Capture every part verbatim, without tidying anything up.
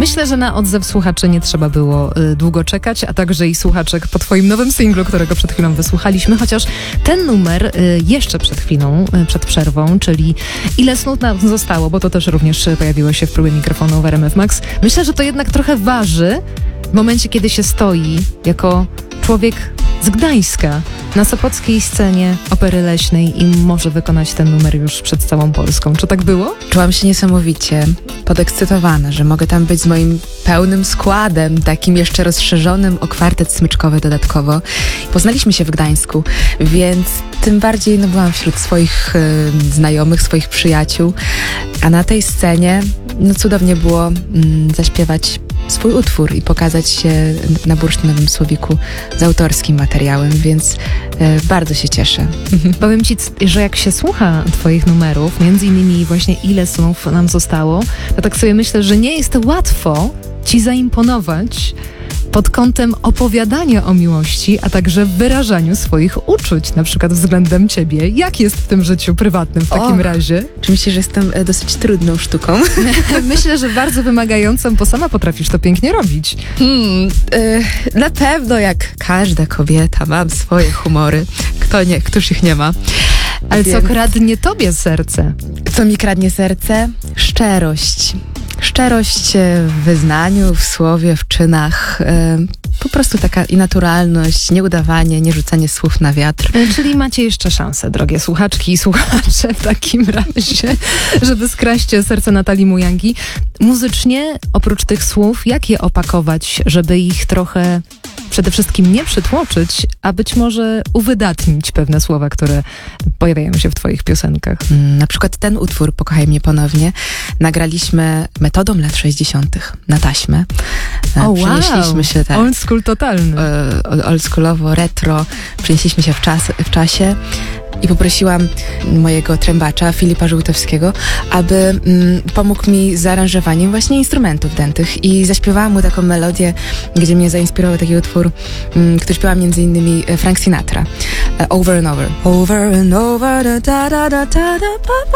Myślę, że na odzew słuchaczy nie trzeba było y, długo czekać, a także i słuchaczek po twoim nowym singlu, którego przed chwilą wysłuchaliśmy, chociaż ten numer y, jeszcze przed chwilą, y, przed przerwą, czyli Ile snów nam zostało, bo to też również pojawiło się w próbie mikrofonu w R M F Max. Myślę, że to jednak trochę waży w momencie, kiedy się stoi jako człowiek z Gdańska na sopockiej scenie Opery Leśnej i może wykonać ten numer już przed całą Polską. Czy tak było? Czułam się niesamowicie podekscytowana, że mogę tam być z moim pełnym składem, takim jeszcze rozszerzonym o kwartet smyczkowy dodatkowo. Poznaliśmy się w Gdańsku, więc tym bardziej no, byłam wśród swoich y, znajomych, swoich przyjaciół, a na tej scenie no, cudownie było mm, zaśpiewać swój utwór i pokazać się na bursztynowym słowiku z autorskim materiałem, więc e, bardzo się cieszę. Powiem ci, że jak się słucha twoich numerów, między innymi właśnie Ile snów nam zostało, to tak sobie myślę, że nie jest łatwo ci zaimponować pod kątem opowiadania o miłości, a także wyrażaniu swoich uczuć, na przykład względem ciebie. Jak jest w tym życiu prywatnym w takim Och, razie? Czy myślisz, że jestem e, dosyć trudną sztuką? Myślę, że bardzo wymagającą, bo sama potrafisz to pięknie robić. Hmm, y, na pewno jak każda kobieta mam swoje humory. Kto nie, któż ich nie ma? Ale Więc co kradnie tobie serce? co mi kradnie serce? Szczerość. Szczerość w wyznaniu, w słowie, w czynach. E, po prostu taka i naturalność, nieudawanie, nie rzucanie słów na wiatr. Czyli macie jeszcze szansę, drogie słuchaczki i słuchacze, w takim razie, żeby skraść serce Natalii Mujangi. Muzycznie, oprócz tych słów, jak je opakować, żeby ich trochę przede wszystkim nie przytłoczyć, a być może uwydatnić pewne słowa, które pojawiają się w twoich piosenkach? Mm, na przykład ten utwór Pokochaj mnie ponownie nagraliśmy metodą lat sześćdziesiątych na taśmę. O, wow. Przenieśliśmy się tak. Old school totalny. e, oldschoolowo, retro, przenieśliśmy się w, czas, w czasie i poprosiłam mojego trębacza, Filipa Żółtewskiego, aby mm, pomógł mi z zaaranżowaniem właśnie instrumentów dętych i zaśpiewałam mu taką melodię, gdzie mnie zainspirował taki utwór, mm, który śpiewała między innymi Frank Sinatra. E, over and over. Over and over, da, da, da, da, da, da,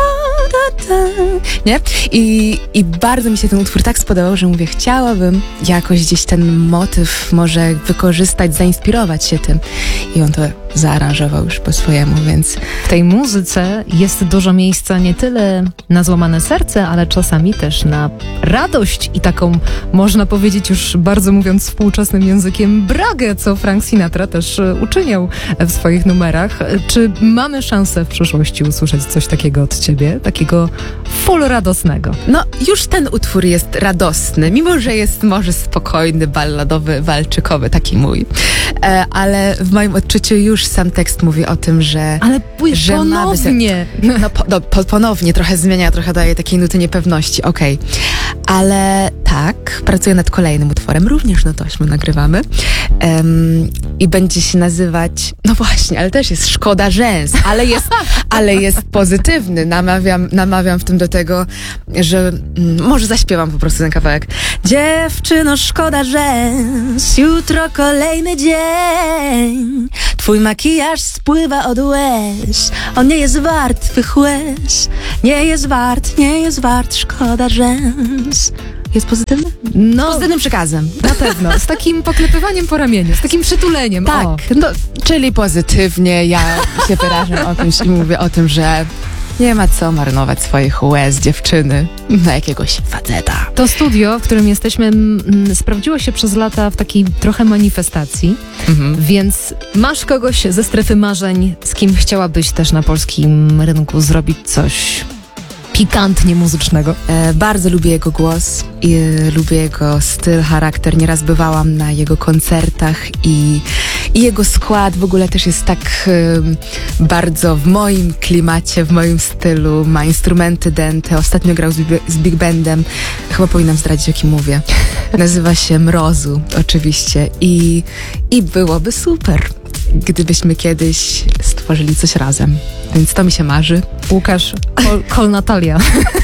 da, da. Nie? I, I bardzo mi się ten utwór tak spodobał, że mówię, chciałabym jakoś gdzieś ten motyw może wykorzystać, zainspirować się tym. I on to zaaranżował już po swojemu, więc... W tej muzyce jest dużo miejsca nie tyle na złamane serce, ale czasami też na radość i taką, można powiedzieć już bardzo mówiąc współczesnym językiem, bragę, co Frank Sinatra też uczyniał w swoich numerach. Czy mamy szansę w przyszłości usłyszeć coś takiego od ciebie? Takiego full radosnego? No, już ten utwór jest radosny, mimo że jest może spokojny, balladowy, walczykowy, taki mój. E, ale w moim odczuciu już sam tekst mówi o tym, że... Ale pójdź że ponownie. Ma no, po, no po, ponownie, trochę zmienia, trochę daje takiej nuty niepewności, okej. Okay. Ale tak, pracuję nad kolejnym utworem, również na taśmę nagrywamy. Um, I będzie się nazywać... No właśnie, ale też jest Szkoda rzęs, ale jest, ale jest pozytywny. Namawiam, namawiam w tym do tego, że mm, może zaśpiewam po prostu ten kawałek. Dziewczyno, szkoda rzęs, jutro kolejny dzień. Twój makijaż spływa od łez, on nie jest wart twych łez. Nie jest wart, nie jest wart, szkoda rzęs. Jest pozytywny? No, Pozytywnym przekazem. na pewno. Z takim poklepywaniem po ramieniu, z takim przytuleniem. Tak, O. no, czyli pozytywnie ja się wyrażam o czymś i mówię o tym, że nie ma co marnować swoich łez dziewczyny na jakiegoś faceta. To studio, w którym jesteśmy, m, sprawdziło się przez lata w takiej trochę manifestacji, Mhm. więc masz kogoś ze strefy marzeń, z kim chciałabyś też na polskim rynku zrobić coś pikantnie muzycznego? E, bardzo lubię jego głos i e, lubię jego styl, charakter. Nieraz bywałam na jego koncertach i, i jego skład w ogóle też jest tak e, bardzo w moim klimacie, w moim stylu. Ma instrumenty dęte. Ostatnio grał z, bi- z Big Bandem. Chyba powinnam zdradzić, o kim mówię. Nazywa się Mrozu, oczywiście. I, i byłoby super, gdybyśmy kiedyś stworzyli coś razem. Więc to mi się marzy. Łukasz, Kol, Kol Natalia.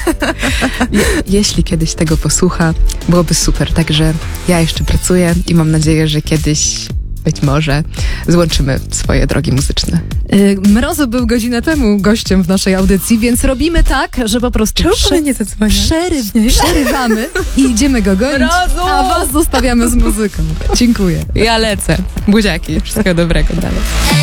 Je, jeśli kiedyś tego posłucha, byłoby super. Także ja jeszcze pracuję i mam nadzieję, że kiedyś być może złączymy swoje drogi muzyczne. Y, Mrozu był godzinę temu gościem w naszej audycji, więc robimy tak, że po prostu prze- nie zadzwonię? przeryw, przerywamy i idziemy go gonić, Mrozu! a was zostawiamy z muzyką. Dziękuję. Ja lecę. Buziaki. Wszystkiego dobrego dalej.